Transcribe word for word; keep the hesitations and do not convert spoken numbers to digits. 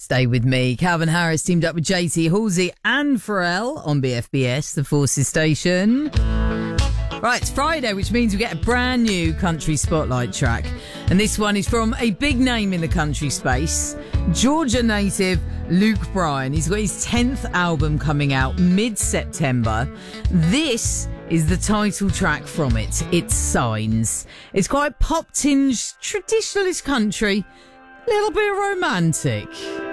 Stay with me. Calvin Harris teamed up with J T Halsey and Pharrell on B F B S, the Forces station. Right, it's Friday, which means we get a brand new country spotlight track. And this one is from a big name in the country space, Georgia native Luke Bryan. He's got his tenth album coming out mid-September. This is the title track from it. It's Signs. It's quite pop-tinged, traditionalist country, a little bit romantic.